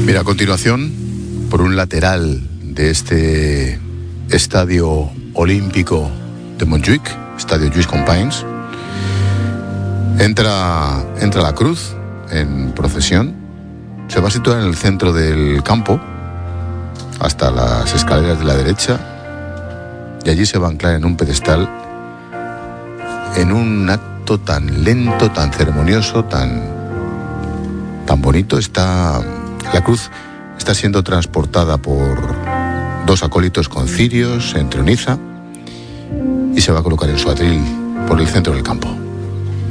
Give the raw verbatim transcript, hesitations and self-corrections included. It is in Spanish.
Mira, a continuación, por un lateral de este estadio olímpico de Montjuïc, estadio Lluís Companys, entra, entra la cruz en procesión, se va a situar en el centro del campo, hasta las escaleras de la derecha, y allí se va a anclar en un pedestal, en un acto tan lento, tan ceremonioso, tan, tan bonito. Está, la cruz está siendo transportada por dos acólitos con cirios, se entroniza y se va a colocar en su atril por el centro del campo.